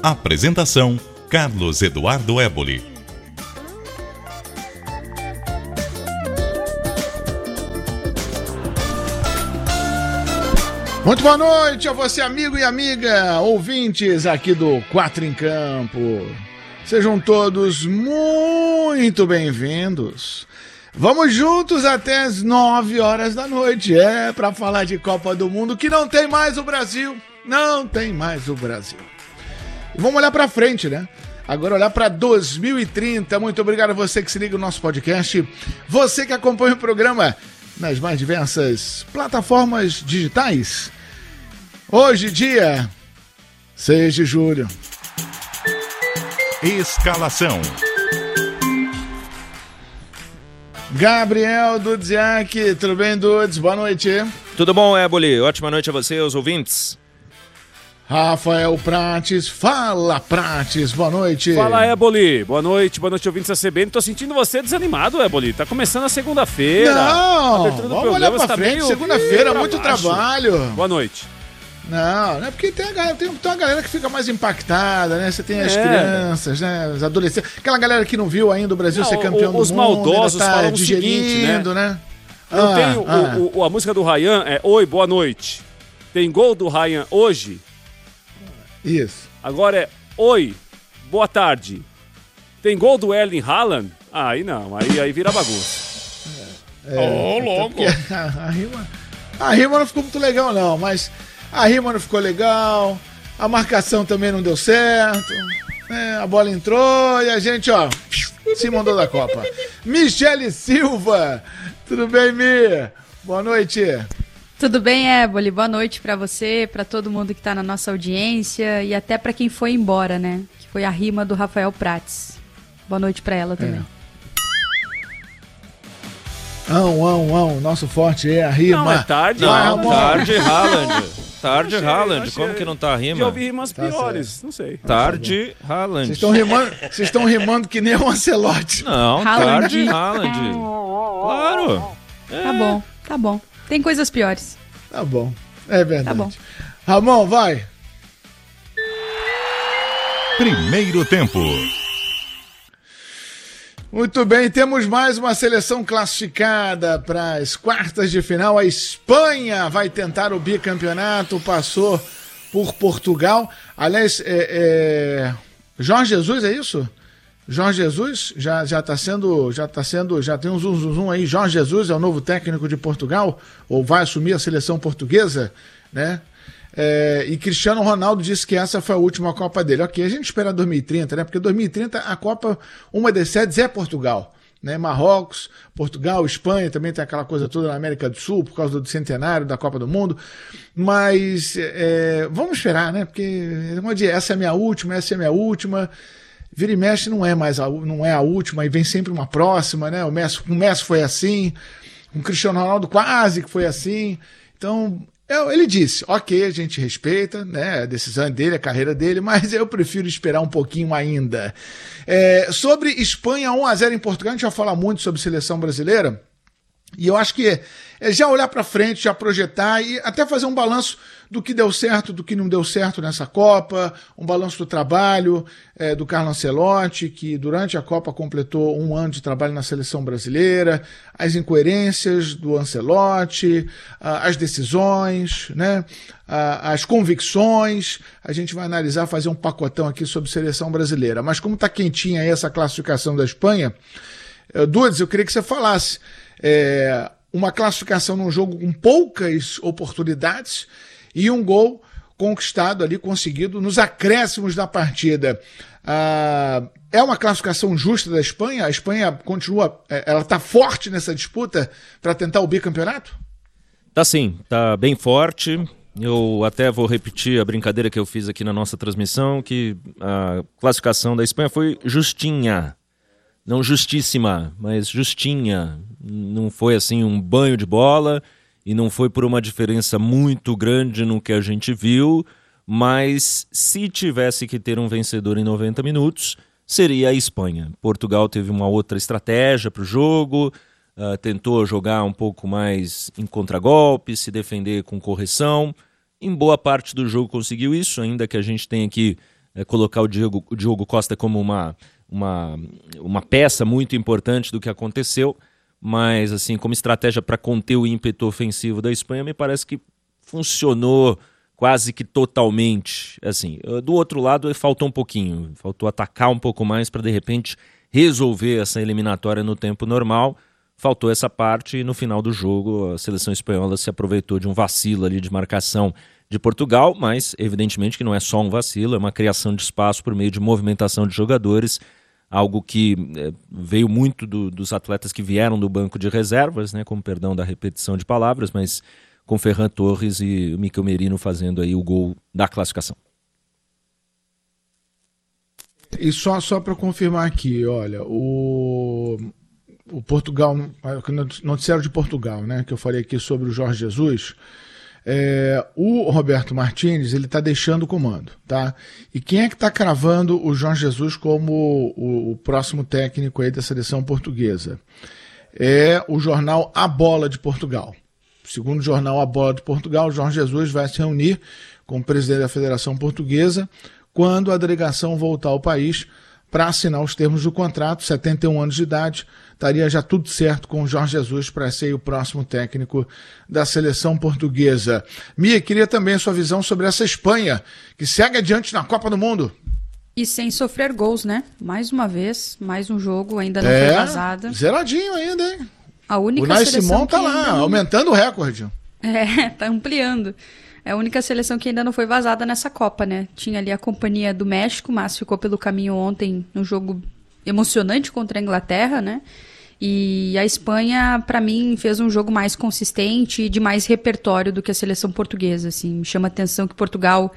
Apresentação: Carlos Eduardo Éboli. Muito boa noite a você, amigo e amiga, ouvintes aqui do Quatro em Campo. Sejam todos muito bem-vindos. Vamos juntos até as 9 horas da noite, para falar de Copa do Mundo, que não tem mais o Brasil. Não tem mais o Brasil. E vamos olhar para frente, né? Agora olhar para 2030. Muito obrigado a você que se liga no nosso podcast. Você que acompanha o programa nas mais diversas plataformas digitais. Hoje, dia 6 de julho. Escalação: Gabriel Dudziak, tudo bem, Dudes? Boa noite. Tudo bom, Éboli? Ótima noite a você, aos ouvintes. Rafael Prates, fala Prates, boa noite. Fala, Éboli, boa noite, ouvintes da CBN. Tô sentindo você desanimado, Éboli, tá começando a segunda-feira. Não, vamos olhar pra frente, meio... segunda-feira, muito trabalho. Boa noite. Não é porque tem uma galera que fica mais impactada, né? Você tem as crianças, né? Os adolescentes. Aquela galera que não viu ainda o Brasil ser campeão do mundo. Os maldosos tá falam digerindo, né? Eu tenho a música do Ryan é Oi, boa noite. Tem gol do Ryan hoje? Isso. Agora é Oi, boa tarde. Tem gol do Erling Haaland? Aí não, aí vira bagunça. Louco. A rima não ficou muito legal, não, mas a rima não ficou legal, a marcação também não deu certo, né? A bola entrou e a gente, se mandou da Copa. Michele Silva, tudo bem, Mi? Boa noite. Tudo bem, Éboli? Boa noite pra você, pra todo mundo que tá na nossa audiência e até pra quem foi embora, né? Que foi a rima do Rafael Prates. Boa noite pra ela também. Nosso forte é a rima. Não, é tarde. Tarde Haaland. Tarde Haaland. Como que não tá a rima? Já ouvi rimas piores, não sei. Tarde Haaland. Vocês estão rimando que nem o Ancelotti. Não, Haaland. tarde Haaland. Claro. Tá bom. Tem coisas piores. Tá bom, é verdade. Tá bom. Ramon, vai. Primeiro tempo. Muito bem, temos mais uma seleção classificada para as quartas de final. A Espanha vai tentar o bicampeonato, passou por Portugal. Aliás, Jorge Jesus, é isso? Jorge Jesus já tem um zoom aí. Jorge Jesus é o novo técnico de Portugal, ou vai assumir a seleção portuguesa, né? E Cristiano Ronaldo disse que essa foi a última Copa dele. Ok, a gente espera 2030, né? Porque 2030 a Copa, uma das sedes é Portugal, né? Marrocos, Portugal, Espanha, também tem aquela coisa toda na América do Sul, por causa do centenário da Copa do Mundo. Mas vamos esperar, né? Porque essa é a minha última. Vira e mexe não é a última, e vem sempre uma próxima, né? O Messi foi assim, o Cristiano Ronaldo quase que foi assim. Então, ele disse, ok, a gente respeita, né, a decisão dele, a carreira dele, mas eu prefiro esperar um pouquinho ainda. Sobre Espanha 1-0 em Portugal, a gente vai falar muito sobre seleção brasileira, e eu acho que é já olhar para frente, já projetar e até fazer um balanço do que deu certo, do que não deu certo nessa Copa, um balanço do trabalho do Carlo Ancelotti, que durante a Copa completou 1 ano de trabalho na seleção brasileira, as incoerências do Ancelotti, as decisões, né, as convicções. A gente vai analisar, fazer um pacotão aqui sobre seleção brasileira. Mas como está quentinha aí essa classificação da Espanha, Dudes, eu queria que você falasse uma classificação num jogo com poucas oportunidades e um gol conquistado ali, conseguido nos acréscimos da partida. É uma classificação justa da Espanha? A Espanha continua, ela está forte nessa disputa para tentar o bicampeonato? Tá sim, tá bem forte. Eu até vou repetir a brincadeira que eu fiz aqui na nossa transmissão, que a classificação da Espanha foi justinha. Não justíssima, mas justinha. Não foi assim um banho de bola e não foi por uma diferença muito grande no que a gente viu, mas se tivesse que ter um vencedor em 90 minutos, seria a Espanha. Portugal teve uma outra estratégia para o jogo, tentou jogar um pouco mais em contragolpe, se defender com correção. Em boa parte do jogo conseguiu isso, ainda que a gente tenha que colocar o Diogo Costa como uma peça muito importante do que aconteceu, mas assim, como estratégia para conter o ímpeto ofensivo da Espanha, me parece que funcionou quase que totalmente. Assim, do outro lado, faltou um pouquinho, faltou atacar um pouco mais para de repente resolver essa eliminatória no tempo normal. Faltou essa parte e no final do jogo a seleção espanhola se aproveitou de um vacilo ali de marcação de Portugal, mas evidentemente que não é só um vacilo, é uma criação de espaço por meio de movimentação de jogadores, algo que veio muito dos atletas que vieram do banco de reservas, né, com perdão da repetição de palavras, mas com Ferran Torres e o Mikel Merino fazendo aí o gol da classificação. E só para confirmar aqui, olha, o Portugal, o noticiário de Portugal, né, que eu falei aqui sobre o Jorge Jesus, o Roberto Martínez, ele está deixando o comando, tá? E quem é que está cravando o Jorge Jesus como o próximo técnico aí da seleção portuguesa? É o jornal A Bola de Portugal. Segundo o jornal A Bola de Portugal, Jorge Jesus vai se reunir com o presidente da Federação Portuguesa quando a delegação voltar ao país para assinar os termos do contrato. 71 anos de idade, estaria já tudo certo com o Jorge Jesus para ser o próximo técnico da seleção portuguesa. Mia, queria também a sua visão sobre essa Espanha, que segue adiante na Copa do Mundo. E sem sofrer gols, né? Mais uma vez, mais um jogo, ainda não foi vazada. Zeradinho ainda, hein? A única o Nai seleção Simon tá lá, aumentando o recorde. Tá ampliando. É a única seleção que ainda não foi vazada nessa Copa, né? Tinha ali a companhia do México, mas ficou pelo caminho ontem num jogo emocionante contra a Inglaterra, né? E a Espanha, para mim, fez um jogo mais consistente e de mais repertório do que a seleção portuguesa. Assim. Me chama a atenção que Portugal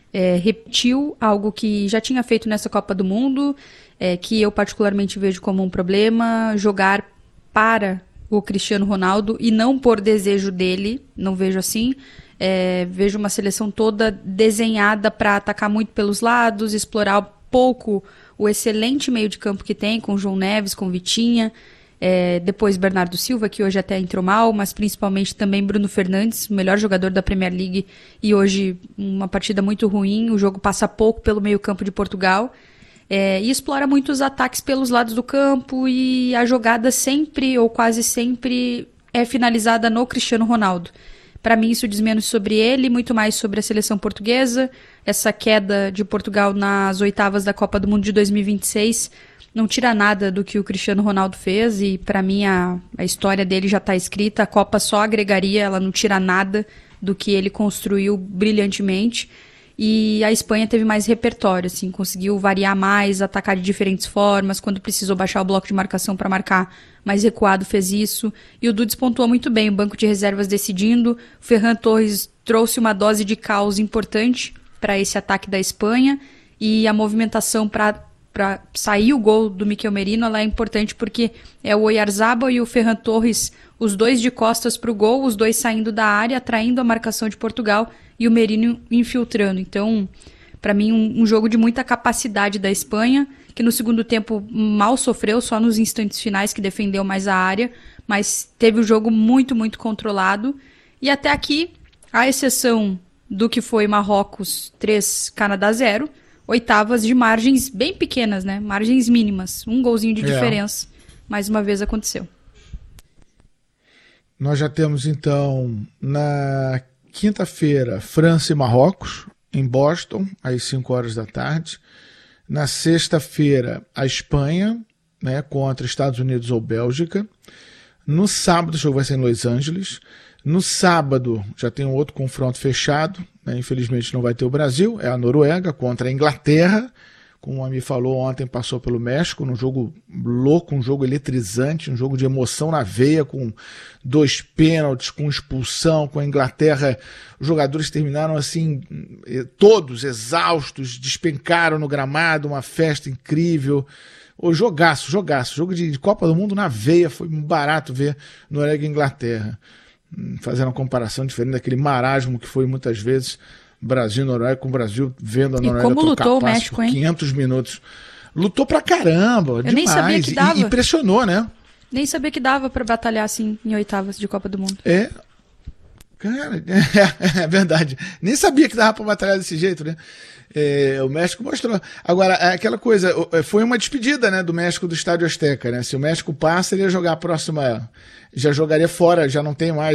repetiu algo que já tinha feito nessa Copa do Mundo, que eu particularmente vejo como um problema, jogar para o Cristiano Ronaldo e não por desejo dele, não vejo assim. Vejo uma seleção toda desenhada para atacar muito pelos lados, explorar pouco o excelente meio de campo que tem, com João Neves, com Vitinha, depois Bernardo Silva, que hoje até entrou mal, mas principalmente também Bruno Fernandes, o melhor jogador da Premier League, e hoje uma partida muito ruim. O jogo passa pouco pelo meio campo de Portugal, e explora muito os ataques pelos lados do campo, e a jogada sempre, ou quase sempre, é finalizada no Cristiano Ronaldo. Para mim isso diz menos sobre ele, muito mais sobre a seleção portuguesa. Essa queda de Portugal nas oitavas da Copa do Mundo de 2026 não tira nada do que o Cristiano Ronaldo fez, e para mim a história dele já está escrita. A Copa só agregaria, ela não tira nada do que ele construiu brilhantemente. E a Espanha teve mais repertório, assim, conseguiu variar mais, atacar de diferentes formas. Quando precisou baixar o bloco de marcação para marcar mais recuado, fez isso. E o Dudes pontuou muito bem, o banco de reservas decidindo. O Ferran Torres trouxe uma dose de caos importante para esse ataque da Espanha. E a movimentação para sair o gol do Mikel Merino, ela é importante porque é o Oyarzabal e o Ferran Torres, os dois de costas para o gol, os dois saindo da área, atraindo a marcação de Portugal, e o Merino infiltrando. Então, para mim, um jogo de muita capacidade da Espanha, que no segundo tempo mal sofreu, só nos instantes finais que defendeu mais a área, mas teve o jogo muito, muito controlado. E até aqui, à exceção do que foi Marrocos 3, Canadá 0, oitavas de margens bem pequenas, né? Margens mínimas, um golzinho de diferença. Mais uma vez aconteceu. Nós já temos, então, na quinta-feira, França e Marrocos, em Boston, às 5 horas da tarde. Na sexta-feira, a Espanha, né, contra Estados Unidos ou Bélgica. No sábado, o jogo vai ser em Los Angeles. No sábado, já tem um outro confronto fechado, né, infelizmente não vai ter o Brasil, é a Noruega contra a Inglaterra. Como a Mi falou ontem, passou pelo México, num jogo louco, um jogo eletrizante, um jogo de emoção na veia, com 2 pênaltis, com expulsão, com a Inglaterra. Os jogadores terminaram assim, todos exaustos, despencaram no gramado, uma festa incrível. Jogaço, jogo de Copa do Mundo na veia, foi barato ver Noruega e Inglaterra. Fazendo uma comparação diferente daquele marasmo que foi muitas vezes Brasil e Noruega, com o Brasil vendo a Noruega como lutou o México, por 500 minutos. Lutou pra caramba, demais. Nem sabia que dava. E pressionou, né? Nem sabia que dava pra batalhar assim em oitavas de Copa do Mundo. Cara, é verdade. Nem sabia que dava pra batalhar desse jeito, né? O México mostrou. Agora, aquela coisa, foi uma despedida, né, do México do Estádio Azteca, né? Se o México passa, ele ia jogar a próxima, já jogaria fora, já não tem mais